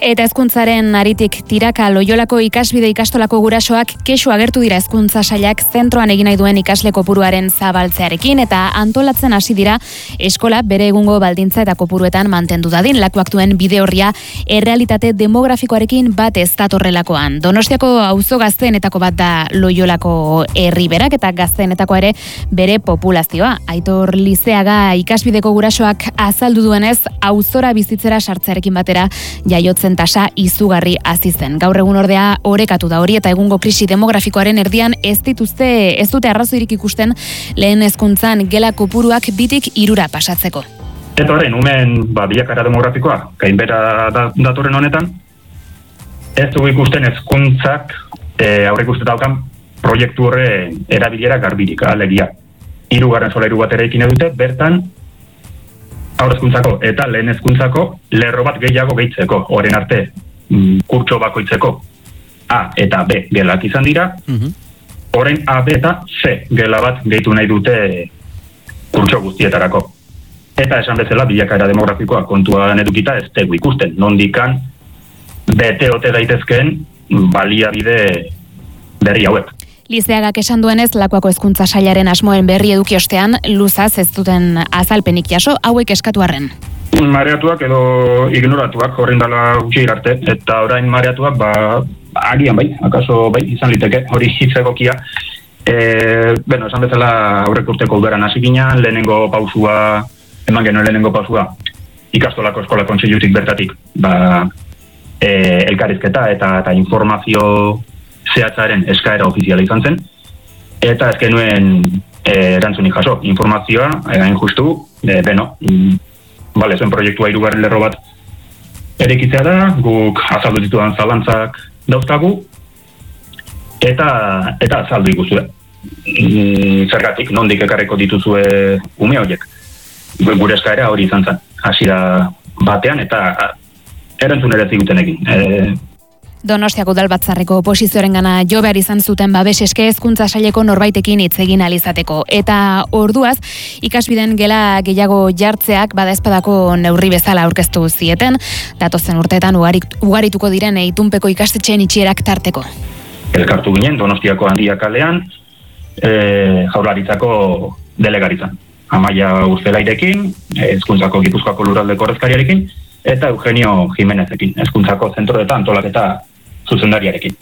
Eta hezkuntzaren aritik tiraka Loiolako ikasbide ikastolako gurasoak kexu agertu dira hezkuntza sailak zentroan egin nahi duen ikasle kopuruaren zabaltzearekin eta antolatzen hasi dira eskola bere egungo baldintza eta kopuruetan mantendu dadin. Lakuak duen bide horria errealitate demografikoarekin bat ez datorrelakoan. Donostiako auzo gazteenetako bat da Loiolako herriberak eta gazteenetako ere bere populazioa. Aitor Lizeaga ikasbideko gurasoak azaldu duenez, auzora bizitzera sartzearekin batera jaiotzen tasa izugarri hasi zen. Gaur egun ordea orekatu da hori eta egungo krisi demografikoaren erdian ez dute arrazoirik ikusten lehen hezkuntzan gela kopuruak 2tik 3 pasatzeko. Eta horren, umen bilakara demografikoa, gainbera datorren honetan, ez dugu ikusten hezkuntzak aurre ikusten daukan proiektu horre erabilera garbirik, alegia. 3. solairu bat eraikin edute, bertan aurre hezkuntzako eta lehen hezkuntzako lerro bat gehiago gehitzeko, horren arte kurtso bakoitzeko A eta B gelak izan dira, horren A, B eta C gela bat gehitu nahi dute kurtso guztietarako. Eta esan bezala bilakaera demografikoa kontuan edukita ez tegu ikusten, nondikan bete-ote daitezkeen baliabide berri hauek. Lizeagak esan duenez, Lakuako hezkuntza sailaren asmoen berri eduki ostean, luzaz ez duten azalpenik jaso, hauek eskatu arren. Mareatuak edo ignoratuak horrein dala gutxi arte, eta orain mareatuak, agian bai, akaso bai, izan liteke, hori hitz egokia. Esan bezala aurrek urteko udaran hasi ginen, lehenengo pausua, ikastolako eskola kontseilutik bertatik, elkarrizketa eta informazio zehatzaren eskaera ofiziala izan zen, eta ez genuen erantzunik jaso. Informazioa, hain justu, zuen proiektua 3. lerro bat erekitzea da, guk azaldu ditudan zalantzak dauzkagu, eta azaldu ikuzue. Zergatik, nondik ekarreko dituzue ume horiek. Gure eskaera hori izan zen, hasiera batean, eta erantzun ere zigutenekin. Donostiako udalbatzarreko oposizioarengana jo behar izan zuten babes eske hezkuntza saileko norbaitekin hitz egin ahal izateko. Eta orduaz, ikasbiden gela gehiago jartzeak badaezpadako neurri bezala aurkeztu zieten, datozen urteetan ugarituko diren itunpeko ikastetxeen itxierak tarteko. Elkartu ginen Donostiako Handia kalean, Jaurlaritzako delegaritzan. Amaia Urzelairekin, hezkuntzako Gipuzkoako lurraldeko ordezkariarekin, eta Eugenio Jimenezekin, hezkuntzako zentro eta antolaketa zuzendariarekin.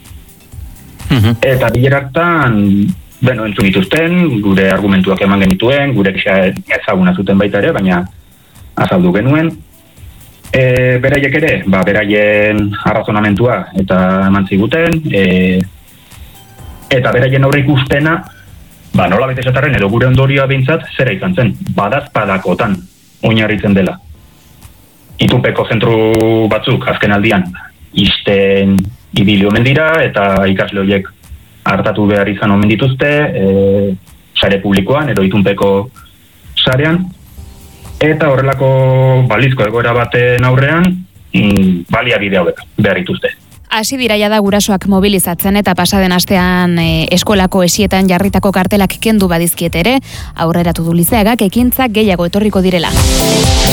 Eta bileraktan, entzun dituzten, gure argumentuak eman genituen, gure ezaguna zuten baita ere, baina azaldu genuen. Beraiek ere, beraien arrazonamentua eta eman ziguten, eta beraien aurre ikustena, nola baita esatarren edo gure ondorioa behintzat, zera izan zen, badazpadakotan oinarritzen dela. Itunpeko zentru batzuk azken aldian isten ibili omen dira eta ikasle horiek hartatu behar izan omen dituzte sare publikoan edo itunpeko sarean, eta horrelako balizko egoera baten aurrean baliabide hauek behar dituzte. Hasi dira jada gurasoak mobilizatzen eta pasaden astean eskolako esietan jarritako kartelak kendu badizkiet ere, aurreratu du Lizeagak ekintzak gehiago etorriko direla.